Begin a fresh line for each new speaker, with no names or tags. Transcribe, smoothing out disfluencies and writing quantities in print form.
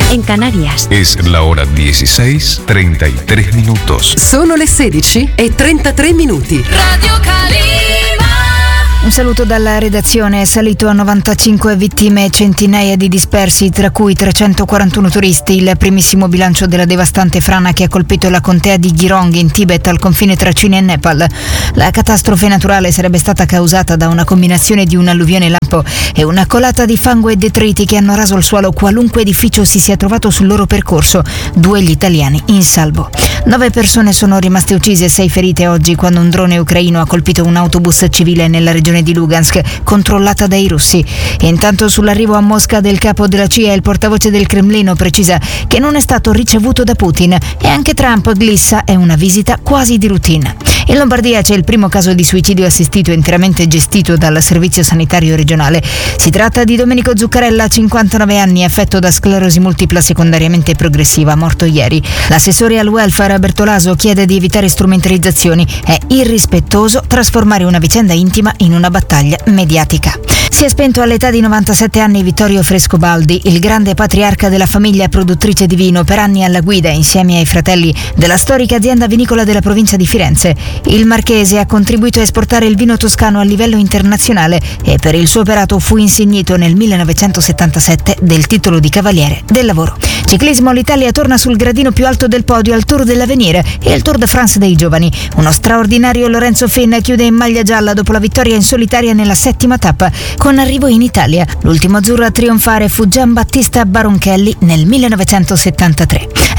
en Canarias.
Es la hora 16:33 minutos.
Sono le 16:33.
Radio Calima.
Un saluto dalla redazione. È salito a 95 vittime e centinaia di dispersi, tra cui 341 turisti, il primissimo bilancio della devastante frana che ha colpito la contea di Girong in Tibet al confine tra Cina e Nepal. La catastrofe naturale sarebbe stata causata da una combinazione di un'alluvione lampo e una colata di fango e detriti che hanno raso il suolo qualunque edificio si sia trovato sul loro percorso. 2 gli italiani in salvo. 9 persone sono rimaste uccise e 6 ferite oggi quando un drone ucraino ha colpito un autobus civile nella regione di Lugansk, controllata dai russi. E intanto sull'arrivo a Mosca del capo della CIA, il portavoce del Cremlino precisa che non è stato ricevuto da Putin e anche Trump glissa è una visita quasi di routine. In Lombardia c'è il primo caso di suicidio assistito interamente gestito dal servizio sanitario regionale. Si tratta di Domenico Zuccarella, 59 anni, affetto da sclerosi multipla secondariamente progressiva, morto ieri. L'assessore al welfare Bertolaso chiede di evitare strumentalizzazioni. È irrispettoso trasformare una vicenda intima in una battaglia mediatica. Si è spento all'età di 97 anni Vittorio Frescobaldi, il grande patriarca della famiglia produttrice di vino, per anni alla guida insieme ai fratelli della storica azienda vinicola della provincia di Firenze. Il marchese ha contribuito a esportare il vino toscano a livello internazionale e per il suo operato fu insignito nel 1977 del titolo di Cavaliere del Lavoro. Ciclismo, l'Italia torna sul gradino più alto del podio al Tour dell'Avenir e al Tour de France dei giovani. Uno straordinario Lorenzo Fenn chiude in maglia gialla dopo la vittoria in solitaria nella 7ª tappa, con arrivo in Italia. L'ultimo azzurro a trionfare fu Giambattista Baronchelli nel 1973.